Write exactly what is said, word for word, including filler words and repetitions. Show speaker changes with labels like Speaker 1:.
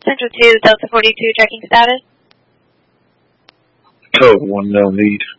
Speaker 1: Central two, Delta forty-two, tracking status.
Speaker 2: Code one, no lead.